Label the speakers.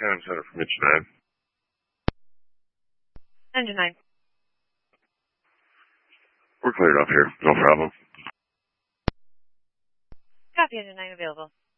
Speaker 1: County Center from Engine 9.
Speaker 2: Engine 9.
Speaker 1: We're cleared up here. No problem.
Speaker 2: Copy, Engine 9 available.